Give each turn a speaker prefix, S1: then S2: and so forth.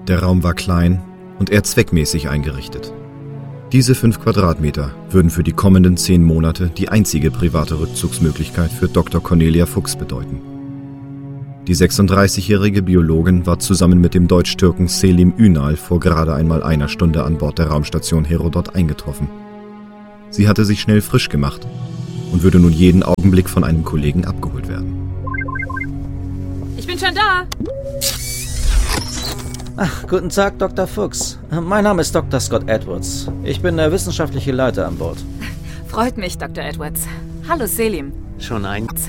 S1: Der Raum war klein und eher zweckmäßig eingerichtet. Diese 5 Quadratmeter würden für die kommenden 10 Monate die einzige private Rückzugsmöglichkeit für Dr. Cornelia Fuchs bedeuten. Die 36-jährige Biologin war zusammen mit dem Deutsch-Türken Selim Ünal vor gerade einmal einer Stunde an Bord der Raumstation Herodot eingetroffen. Sie hatte sich schnell frisch gemacht und würde nun jeden Augenblick von einem Kollegen abgeholt werden.
S2: Ich bin schon da!
S3: Ach, guten Tag, Dr. Fuchs. Mein Name ist Dr. Scott Edwards. Ich bin der wissenschaftliche Leiter an Bord.
S2: Freut mich, Dr. Edwards. Hallo, Selim.
S4: Schon ein